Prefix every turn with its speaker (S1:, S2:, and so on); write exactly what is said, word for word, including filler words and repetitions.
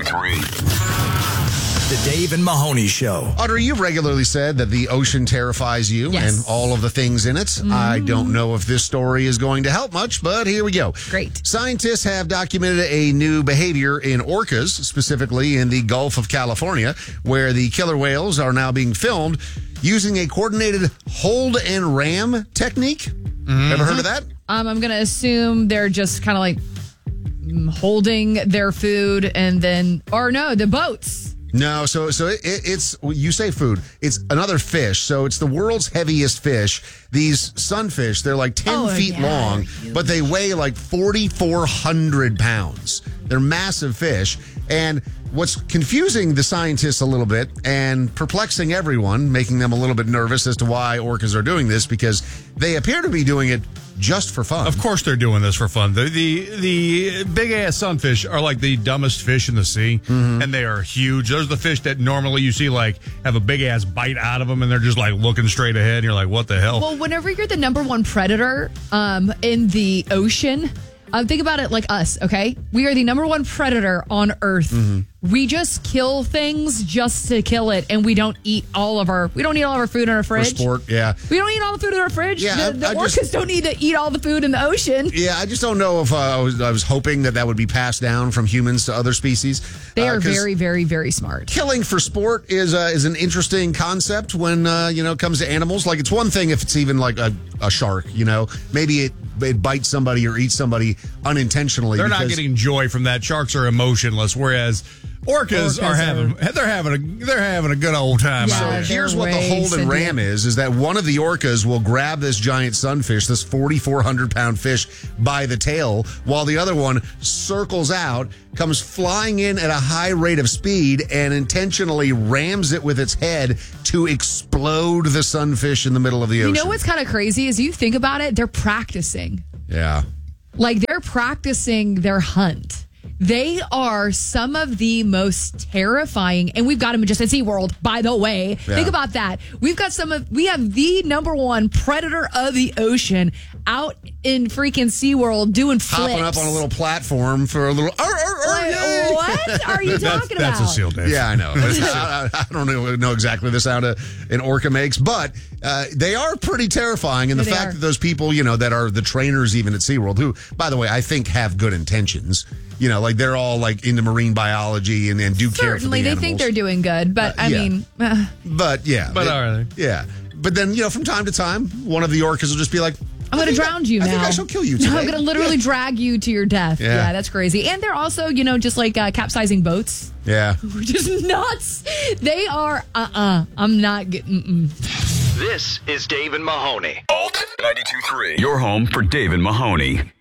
S1: three.
S2: The Dave and Mahoney Show.
S3: Audrey, you've regularly said that the ocean terrifies you
S4: Yes.
S3: and all of the things in it. Mm. I don't know if this story is going to help much, but here we go.
S4: Great.
S3: Scientists have documented a new behavior in orcas, specifically in the Gulf of California, where the killer whales are now being filmed using a coordinated hold and ram technique. Mm-hmm. Ever heard of that?
S4: Um, I'm going to assume they're just kind of like holding their food and then, or no, the boats.
S3: No, so so it, it's, you say food, it's another fish. So it's the world's heaviest fish. These sunfish, they're like ten
S4: Oh,
S3: feet
S4: yeah.
S3: long, but they weigh like forty-four hundred pounds. They're massive fish. And what's confusing the scientists a little bit and perplexing everyone, making them a little bit nervous as to why orcas are doing this, because they appear to be doing it just for fun.
S5: Of course they're doing this for fun. The the, the big-ass sunfish are like the dumbest fish in the sea, mm-hmm. and they are huge. Those are the fish that normally you see like have a big-ass bite out of them, and they're just like looking straight ahead, and you're like, what the hell?
S4: Well, whenever you're the number one predator um, in the ocean, um, think about it like us, okay? We are the number one predator on Earth. Mm-hmm. We just kill things just to kill it, and we don't eat all of our we don't eat all of our food in our fridge.
S3: For sport, yeah.
S4: We don't eat all the food in our fridge.
S3: Yeah,
S4: the the
S3: I, I
S4: orcas
S3: just,
S4: don't need to eat all the food in the ocean.
S3: Yeah, I just don't know if uh, I, was, I was hoping that that would be passed down from humans to other species.
S4: They
S3: uh,
S4: are very, very, very smart.
S3: Killing for sport is uh, is an interesting concept when uh, you know it comes to animals. Like, it's one thing if it's even like a, a shark, you know, maybe it it bites somebody or eats somebody unintentionally.
S5: They're
S3: because,
S5: not getting joy from that. Sharks are emotionless, whereas orcas,
S4: Orcas
S5: are having
S4: are-
S5: they're having a they're having a good old time
S4: Yeah,
S5: out
S3: So
S5: there.
S4: they're
S3: here's what the
S4: way
S3: hold and
S4: sentient.
S3: ram is, is that one of the orcas will grab this giant sunfish, this forty-four hundred pound fish, by the tail, while the other one circles out, comes flying in at a high rate of speed, and intentionally rams it with its head to explode the sunfish in the middle of the ocean.
S4: You know what's kind of crazy is you think about it, they're practicing.
S3: Yeah.
S4: Like, they're practicing their hunt. They are some of the most terrifying, and we've got them just at SeaWorld, by the way.
S3: Yeah.
S4: Think about that. We've got some of, we have the number one predator of the ocean out in freaking SeaWorld doing flips.
S3: Hopping up on a little platform for a little. Arr, arr, arr,
S4: Like,
S3: yay!
S4: what are you
S5: That's,
S4: talking
S5: that's
S4: about?
S5: a seal, Dave.
S3: Yeah, I know. I, I, I don't know, know exactly the sound a, an orca makes, but uh, they are pretty terrifying. And the
S4: Yeah, they
S3: fact
S4: are.
S3: that those people, you know, that are the trainers even at SeaWorld, who, by the way, I think have good intentions. You know, like they're all like into marine biology and, and do care for the
S4: Certainly, they
S3: animals.
S4: think they're doing good, but
S3: Uh,
S4: I
S3: yeah.
S4: mean, uh,
S3: But yeah.
S5: But
S3: it-
S5: are they?
S3: Yeah. But then, you know, from time to time, one of the orcas will just be like,
S4: I'm going to drown you
S3: I
S4: now.
S3: think I shall kill you today.
S4: I'm going to literally
S3: Yeah.
S4: drag you to your death.
S3: Yeah.
S4: Yeah. That's crazy. And they're also, you know, just like uh, capsizing boats.
S3: Yeah.
S4: Which is nuts. They are, uh-uh. I'm not getting, mm-mm.
S1: This is Dave and Mahoney. Alt ninety-two point three. Your home for Dave and Mahoney.